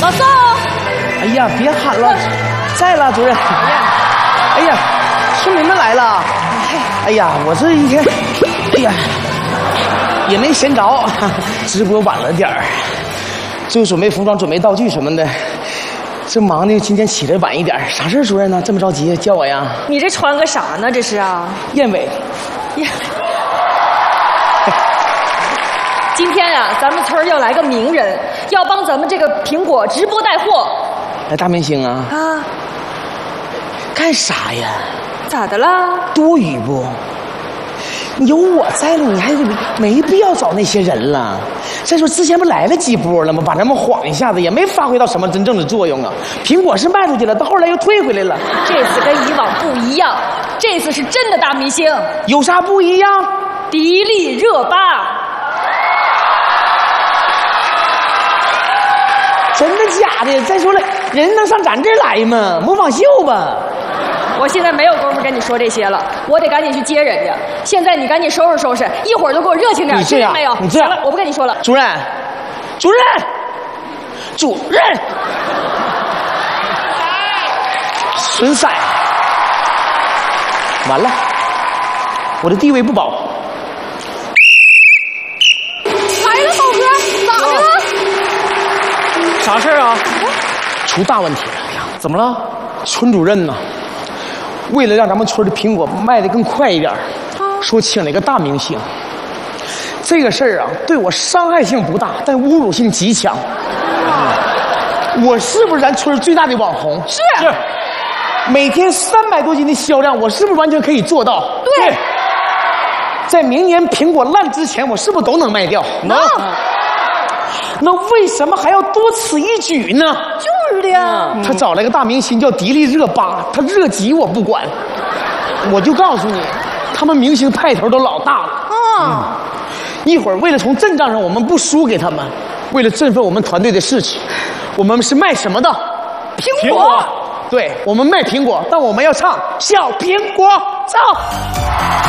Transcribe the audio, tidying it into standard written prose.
老宋。 哎呀，别喊了，在了，主任。哎呀，村民们来了。哎呀，我这一天，哎呀，也没闲着，直播晚了点儿，就准备服装、准备道具什么的。这忙的今天起来晚一点，啥事儿，主任呢？这么着急叫我呀？ 你这穿个啥呢？这是啊？ 燕尾。 今天呀，咱们村要来个名人，要帮咱们这个苹果直播带货。 来大明星啊？ 啊？ 干啥呀？ 咋的了？ 多余不？有我在了，你还没必要找那些人了。再说之前不来了几波了吗？把咱们晃一下子，也没发挥到什么真正的作用啊。苹果是卖出去了，到后来又退回来了。 这次跟以往不一样，这次是真的大明星。 有啥不一样？ 迪丽热巴。 真的假的？再说了，人能上咱这儿来吗？模仿秀吧。 我现在没有功夫跟你说这些了，我得赶紧去接人家。现在你赶紧收拾收拾，一会儿就给我热情点。 你这样没有？ 你这样， 行了，我不跟你说了。 主任，主任，主任，损色，完了，我的地位不保。 来了，宝哥，咋的了？ 啥事啊？出大问题了！哎呀，怎么了？村主任呢？为了让咱们村的苹果卖得更快一点，说请了一个大明星。这个事儿啊，对我伤害性不大，但侮辱性极强。我是不是咱村最大的网红？ 是。 每天300多斤的销量，我是不是完全可以做到？ 对。 在明年苹果烂之前，我是不是都能卖掉？ 能。 那为什么还要多此一举呢？ 就是的呀。 他找了个大明星叫迪丽热巴，他热极我不管，我就告诉你，他们明星派头都老大了。一会儿为了从阵仗上我们不输给他们，为了振奋我们团队的士气，我们是卖什么的？ 苹果。 对，我们卖苹果，但我们要唱小苹果，唱。